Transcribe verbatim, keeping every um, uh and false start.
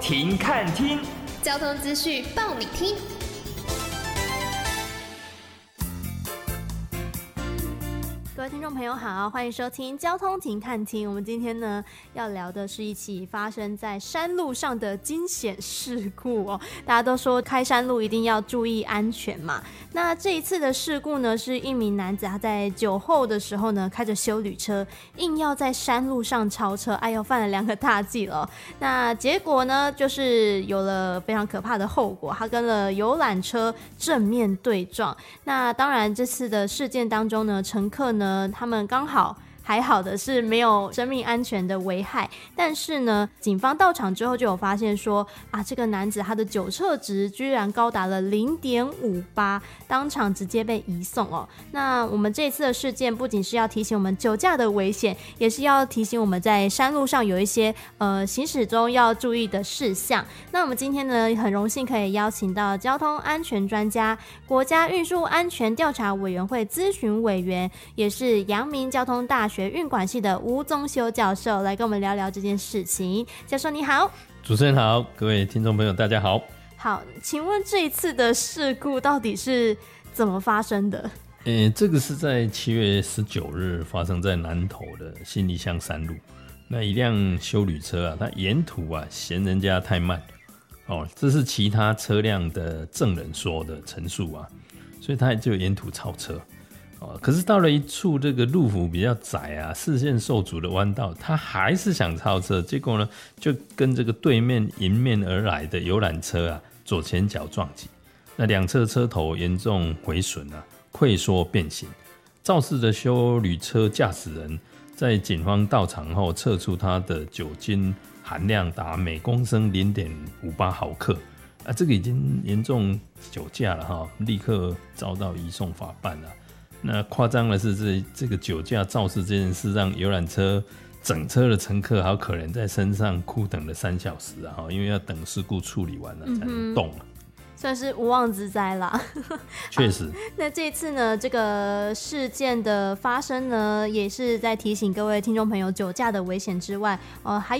停看听， 交通资讯报你听。各位听众朋友好，欢迎收听交通停看听。我们今天呢要聊的是一起发生在山路上的惊险事故哦。大家都说开山路一定要注意安全嘛。那这一次的事故呢，是一名男子他在酒后的时候呢，开着休旅车，硬要在山路上超车，哎呦，犯了两个大忌了。那结果呢，就是有了非常可怕的后果，他跟了游览车正面对撞。那当然，这次的事件当中呢，乘客呢。他们刚好还好的是没有生命安全的危害，但是呢，警方到场之后就有发现说啊，这个男子他的酒测值居然高达了 零点五八， 当场直接被移送哦。那我们这次的事件不仅是要提醒我们酒驾的危险，也是要提醒我们在山路上有一些呃行驶中要注意的事项。那我们今天呢，很荣幸可以邀请到交通安全专家、国家运输安全调查委员会咨询委员，也是阳明交通大学运管系的吴宗修教授来跟我们聊聊这件事情。教授你好。 主持人好，各位听众朋友大家好。 好，请问这一次的事故到底是怎么发生的？ 欸、这个是在七月十九日发生在南投的信义乡山路。那一辆休旅车啊，它沿途啊嫌人家太慢哦，这是其他车辆的证人说的陈述啊，所以他就沿途超车。哦、可是到了一处这个路幅比较窄啊、视线受阻的弯道，他还是想超车，结果呢就跟这个对面迎面而来的游览车啊左前脚撞击，那两侧车头严重毁损啊，溃缩变形，肇事的休旅车驾驶人在警方到场后测出他的酒精含量达每公升 零点五八毫克啊，这个已经严重酒驾了哈，立刻遭到移送法办了。那夸张的是这，这个酒驾肇事这件事，让游览车整车的乘客好可怜，在身上苦等了三小时啊，因为要等事故处理完了才能动了。嗯， 算是无妄之灾啦。 确实。 那这一次呢，这个事件的发生呢，也是在提醒各位听众朋友酒驾的危险之外，呃，还